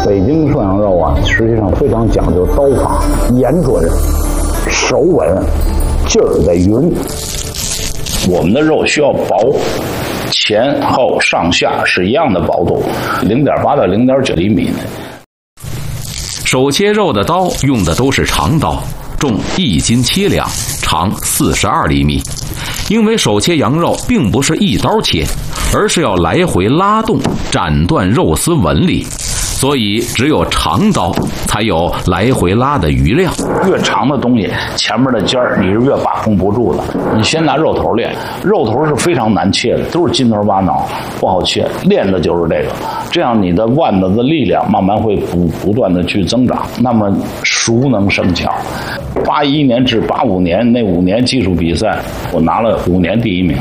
北京涮羊肉啊，实际上非常讲究刀法，严准、手稳、劲儿得匀。 我们的肉需要薄，前后上下是一样的薄度，0.8到0.9厘米。 手切肉的刀用的都是长刀，重1斤7两，长42厘米。因为手切羊肉并不是一刀切，而是要来回拉动，斩断肉丝纹理，所以只有长刀才有来回拉的余量。 越长的东西，前面的尖儿你是越把控不住的。你先拿肉头练，肉头是非常难切的，都是筋头巴脑，不好切。练的就是这个，这样你的腕子的力量慢慢会不断的去增长，那么熟能生巧。81年至85年那5年技术比赛，我拿了5年第1名。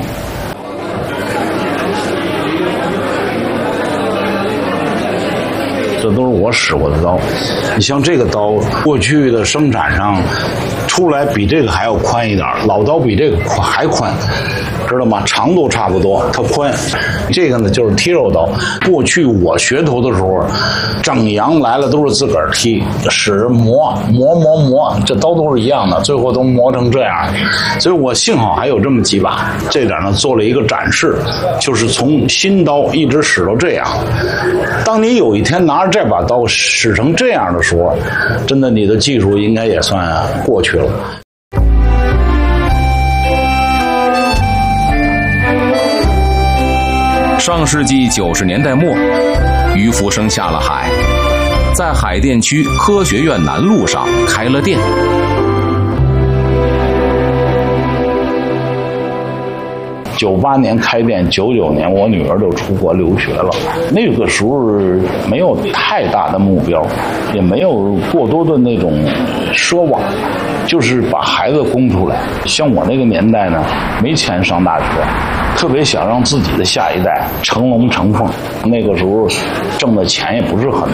这都是我使过的刀。你像这个刀，过去的生产上出来比这个还要宽一点，老刀比这个还宽，知道吗？长度差不多，它宽。这个呢就是剔肉刀。过去我学徒的时候，整羊来了都是自个儿剔，使着磨，这刀都是一样的，最后都磨成这样。所以我幸好还有这么几把，这点呢做了一个展示，就是从新刀一直使到这样。当你有一天拿着这把刀使成这样的时候，真的你的技术应该也算过去了。 上世纪90年代末，于福生下了海，在海淀区科学院南路上开了店。 98年开店，99年我女儿就出国留学了。那个时候没有太大的目标，也没有过多的那种奢望，就是把孩子供出来。像我那个年代呢，没钱上大学，特别想让自己的下一代成龙成凤。那个时候挣的钱也不是很